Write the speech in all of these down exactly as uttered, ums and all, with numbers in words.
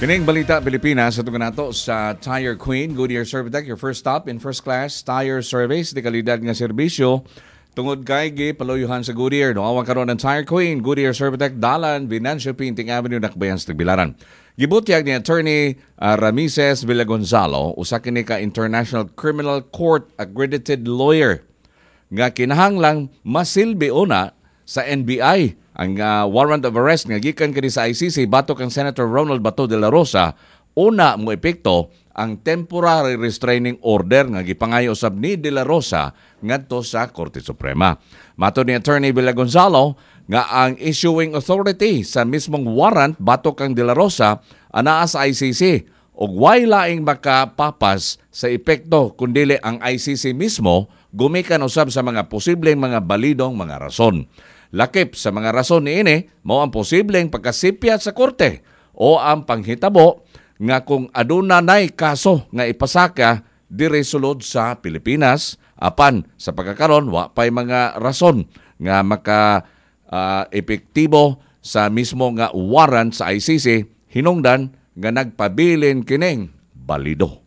Kining balita Pilipinas sa nato sa Tire Queen Goodyear Servitec, your first stop in first class tire service di kalidad nga serbisyo tungod kay gi paluyuhan sa Goodyear. No awang karon ng Tire Queen Goodyear Servitec dalan Venancio Pinting Avenue Nakbayan sa Tagbilaran. Gibutyag ni attorney uh, Ramises Villagonzalo usa kini ka International Criminal Court accredited lawyer nga kinahanglang masilbi una sa N B I ang uh, warrant of arrest nga gikan kini sa I C C batok ang Senator Ronald Bato de la Rosa. Una mo epekto ang temporary restraining order nga gipangayo usab ni de la Rosa ngadto sa Korte Suprema. Mato ni attorney Villagonzalo nga ang issuing authority sa mismong warrant batok ang de la Rosa anaa sa I C C ug way laing makapapas sa epekto kundili ang I C C mismo gumikan usab sa mga posibleng mga balidong mga rason. Lakip sa mga rason niini mao ang posibleng pagkasipyat sa korte o ang panghitabo nga kung aduna nay kaso nga ipasaka diri sulod sa Pilipinas apan sa pagkakaron wa pay mga rason nga maka uh, epektibo sa mismo nga warrant sa I C C hinungdan nga nagpabilin kining balido.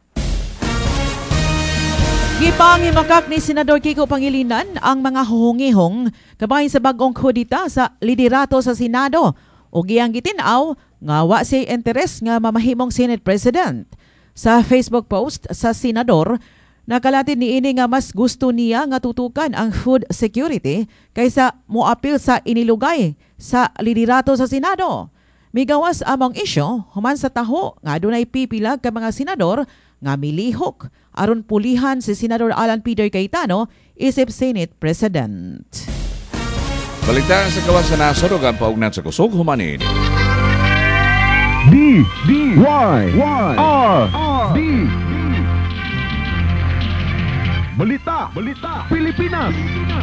Gipangimakak ni Senador Kiko Pangilinan ang mga huhungihong kabahin sa bagong kudita sa liderato sa Senado o giyang gitinaw nga wa say interes nga mamahimong Senate President. Sa Facebook post sa Senador, nakalatin niini nga mas gusto niya nga tutukan ang food security kaysa moapil sa inilugay sa liderato sa Senado. Migawas among isyo human sa taho nga adunay pipila ka mga senador nga milihok aron pulihan si Senador Alan Peter Cayetano isip Senate President. Balitaan sa gawas sa nasod ug ang paugnat sa kusog humanin. D D Y Y R D Balita Balita Pilipinas.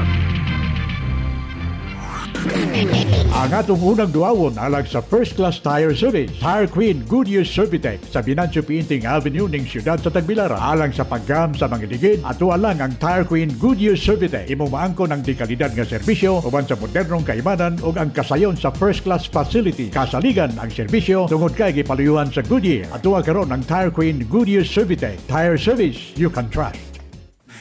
Ang atong unang duawon alag sa First Class Tire Service, Tire Queen Goodyear Servitec sa Venancio Pinting Avenue ning siyudad sa Tagbilaran. Alang sa paggam sa mga ligid, ato alang ang Tire Queen Goodyear Servitec. Imo maangkon ang dekalidad nga serbisyo uban sa modernong kaibanan ug ang kasayon sa First Class Facility. Kasaligan ang serbisyo tungod kay gipaluyuhan sa Goodyear. Ato karon ang Tire Queen Goodyear Servitec. Tire service you can trust.